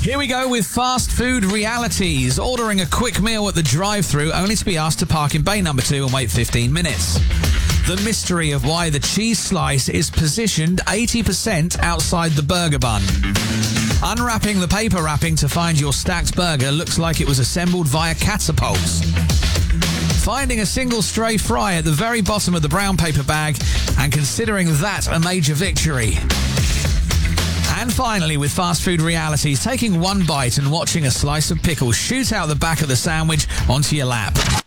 Here we go with fast food realities. Ordering a quick meal at the drive-thru only to be asked to park in bay number 2 and wait 15 minutes. The mystery of why the cheese slice is positioned 80% outside the burger bun. Unwrapping the paper wrapping to find your stacked burger looks like it was assembled via catapults. Finding a single stray fry at the very bottom of the brown paper bag and considering that a major victory. And finally, with fast food realities, taking one bite and watching a slice of pickle shoot out the back of the sandwich onto your lap.